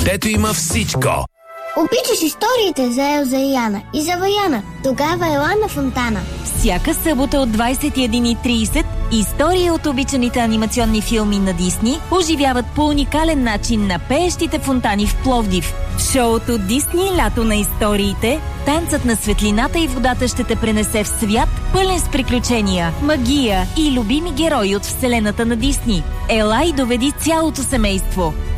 Дето има всичко. Обичаш историите за Елза и Яна и за Ваяна. Тогава ела на Фонтана. Всяка събота от 21:30 истории от обичаните анимационни филми на Дисни оживяват по уникален начин на пеещите фонтани в Пловдив. В шоуто Дисни лято на историите, танцът на светлината и водата ще те пренесе в свят, пълен с приключения, магия и любими герои от вселената на Дисни. Ела и доведи цялото семейство.